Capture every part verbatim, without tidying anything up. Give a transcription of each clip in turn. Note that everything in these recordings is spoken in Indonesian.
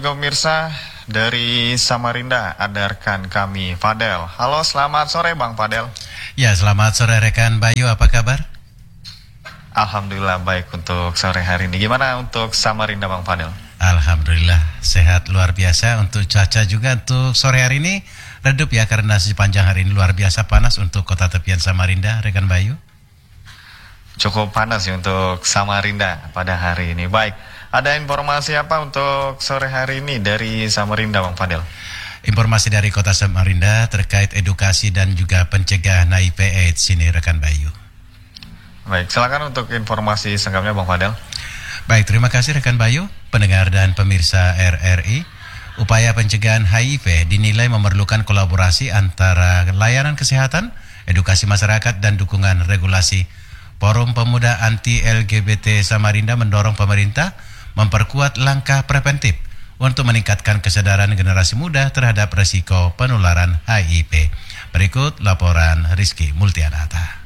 Pemirsa dari Samarinda ada rekan kami Fadel. Halo, selamat sore Bang Fadel. Ya, selamat sore rekan Bayu, apa kabar? Alhamdulillah baik untuk sore hari ini. Gimana untuk Samarinda Bang Fadel? Alhamdulillah sehat luar biasa. Untuk cuaca juga untuk sore hari ini redup ya, karena sepanjang hari ini luar biasa panas untuk kota tepian Samarinda, rekan Bayu. Cukup panas ya untuk Samarinda pada hari ini. Baik, ada informasi apa untuk sore hari ini dari Samarinda Bang Fadel? Informasi dari kota Samarinda terkait edukasi dan juga pencegahan H I V AIDS ini rekan Bayu. Baik, silakan untuk informasi selengkapnya Bang Fadel. Baik, terima kasih rekan Bayu, pendengar dan pemirsa R R I. Upaya pencegahan H I V dinilai memerlukan kolaborasi antara layanan kesehatan, edukasi masyarakat, dan dukungan regulasi. Forum Pemuda Anti L G B T Samarinda mendorong pemerintah memperkuat langkah preventif untuk meningkatkan kesadaran generasi muda terhadap resiko penularan H I V. Berikut laporan Rizky Multianata.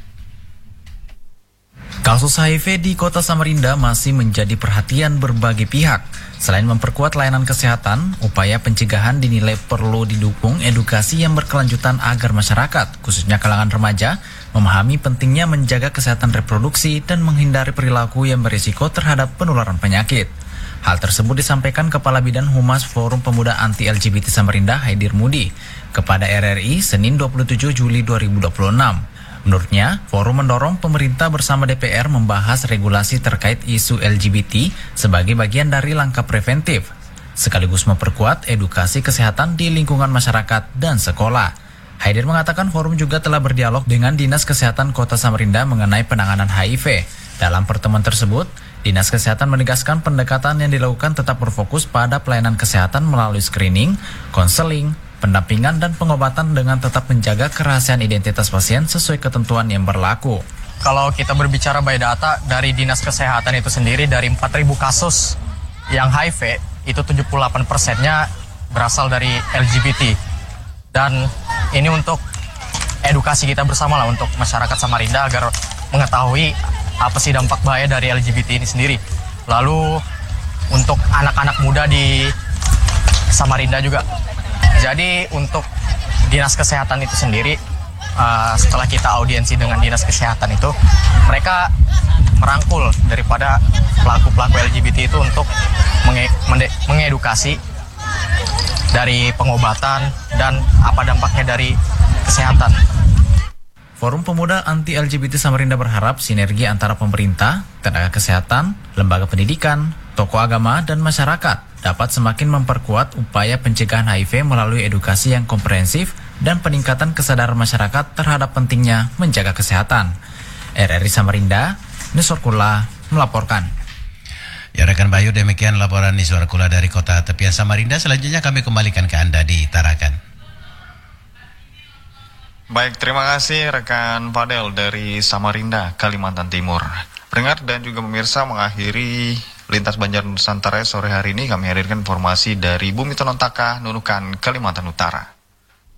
Kasus H I V di kota Samarinda masih menjadi perhatian berbagai pihak. Selain memperkuat layanan kesehatan, upaya pencegahan dinilai perlu didukung edukasi yang berkelanjutan agar masyarakat, khususnya kalangan remaja, memahami pentingnya menjaga kesehatan reproduksi dan menghindari perilaku yang berisiko terhadap penularan penyakit. Hal tersebut disampaikan Kepala Bidang Humas Forum Pemuda Anti L G B T Samarinda, Haidir Mudi, kepada R R I Senin dua puluh tujuh Juli dua ribu dua puluh enam. Menurutnya, forum mendorong pemerintah bersama D P R membahas regulasi terkait isu L G B T sebagai bagian dari langkah preventif, sekaligus memperkuat edukasi kesehatan di lingkungan masyarakat dan sekolah. Haidir mengatakan forum juga telah berdialog dengan Dinas Kesehatan Kota Samarinda mengenai penanganan H I V. Dalam pertemuan tersebut, Dinas Kesehatan menegaskan pendekatan yang dilakukan tetap berfokus pada pelayanan kesehatan melalui screening, konseling, pendampingan, dan pengobatan dengan tetap menjaga kerahasiaan identitas pasien sesuai ketentuan yang berlaku. Kalau kita berbicara by data dari Dinas Kesehatan itu sendiri, dari empat ribu kasus yang H I V, itu tujuh puluh delapan persennya berasal dari L G B T. Dan ini untuk edukasi kita bersama lah untuk masyarakat Samarinda agar mengetahui apa sih dampak bahaya dari L G B T ini sendiri. Lalu untuk anak-anak muda di Samarinda juga. Jadi untuk Dinas Kesehatan itu sendiri, uh, setelah kita audiensi dengan Dinas Kesehatan itu, mereka merangkul daripada pelaku-pelaku L G B T itu untuk menge- mende- mengedukasi dari pengobatan dan apa dampaknya dari kesehatan. Forum Pemuda Anti L G B T Samarinda berharap sinergi antara pemerintah, tenaga kesehatan, lembaga pendidikan, tokoh agama, dan masyarakat dapat semakin memperkuat upaya pencegahan H I V melalui edukasi yang komprehensif dan peningkatan kesadaran masyarakat terhadap pentingnya menjaga kesehatan. R R I Samarinda, Niswarkula melaporkan. Ya rekan Bayu, demikian laporan Niswarkula dari kota tepian Samarinda. Selanjutnya kami kembalikan ke Anda di Tarakan. Baik, terima kasih rekan Fadel dari Samarinda, Kalimantan Timur. Pendengar dan juga pemirsa, mengakhiri Lintas Banjar Nusantara sore hari ini kami hadirkan informasi dari Bumi Tonontaka, Nunukan, Kalimantan Utara.